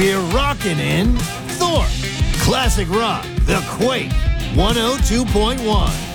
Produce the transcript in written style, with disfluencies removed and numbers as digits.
We're rocking in Thorpe. Classic Rock, The Quake, 102.1.